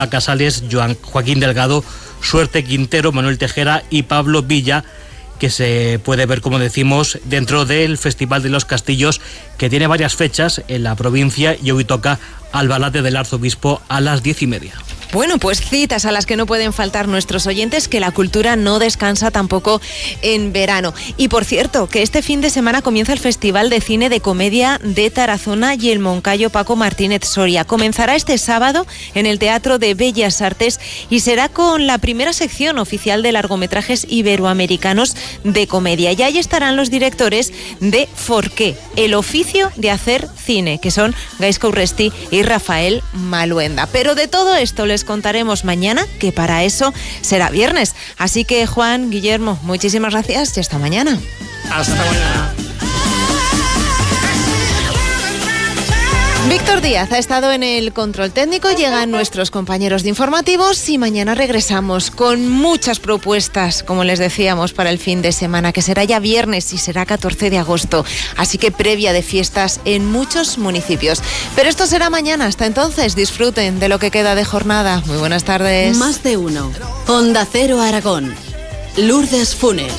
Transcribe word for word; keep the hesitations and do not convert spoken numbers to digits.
Casales, Joan Joaquín Delgado, Suerte Quintero, Manuel Tejera y Pablo Villa, que se puede ver, como decimos, dentro del Festival de los Castillos, que tiene varias fechas en la provincia, y hoy toca Albalate del Arzobispo a las diez y media. Bueno, pues citas a las que no pueden faltar nuestros oyentes, que la cultura no descansa tampoco en verano. Y por cierto, que este fin de semana comienza el Festival de Cine de Comedia de Tarazona y el Moncayo Paco Martínez Soria. Comenzará este sábado en el Teatro de Bellas Artes y será con la primera sección oficial de largometrajes iberoamericanos de comedia. Y ahí estarán los directores de Forqué, el oficio de hacer cine, que son Gaizka Urresti y Rafael Maluenda. Pero de todo esto les contaremos mañana, que para eso será viernes. Así que, Juan, Guillermo, muchísimas gracias y hasta mañana. Hasta mañana. Víctor Díaz ha estado en el control técnico, llegan nuestros compañeros de informativos y mañana regresamos con muchas propuestas, como les decíamos, para el fin de semana, que será ya viernes y será catorce de agosto, así que previa de fiestas en muchos municipios. Pero esto será mañana, hasta entonces disfruten de lo que queda de jornada. Muy buenas tardes. Más de uno. Onda Cero Aragón. Lourdes Funes.